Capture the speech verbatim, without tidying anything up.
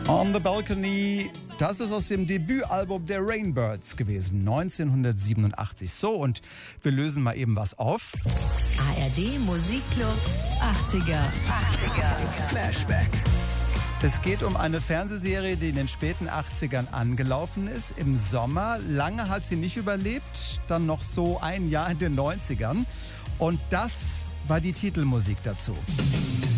On the Balcony, das ist aus dem Debütalbum der Rainbirds gewesen, neunzehnhundertsiebenundachtzig. So, und wir lösen mal eben was auf. A R D Musikclub achtziger. achtziger. Flashback. Es geht um eine Fernsehserie, die in den späten achtzigern angelaufen ist, im Sommer. Lange hat sie nicht überlebt, dann noch so ein Jahr in den neunzigern. Und das war die Titelmusik dazu.